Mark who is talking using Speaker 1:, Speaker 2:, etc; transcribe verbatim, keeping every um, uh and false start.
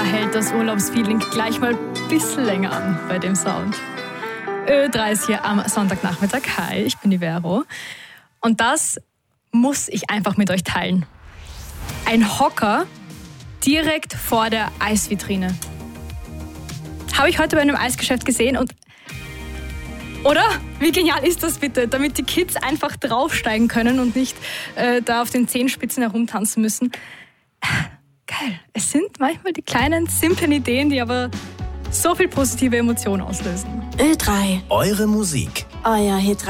Speaker 1: hält das Urlaubsfeeling gleich mal ein bisschen länger an bei dem Sound. Ö drei ist hier am Sonntagnachmittag. Hi, ich bin die Vero. Und das muss ich einfach mit euch teilen. Ein Hocker direkt vor der Eisvitrine. Habe ich heute bei einem Eisgeschäft gesehen und... Oder? Wie genial ist das bitte? Damit die Kids einfach draufsteigen können und nicht äh, da auf den Zehenspitzen herumtanzen müssen. Geil. Es sind manchmal die kleinen, simplen Ideen, die aber so viel positive Emotionen auslösen.
Speaker 2: Ö drei.
Speaker 3: Eure Musik.
Speaker 2: Euer Hit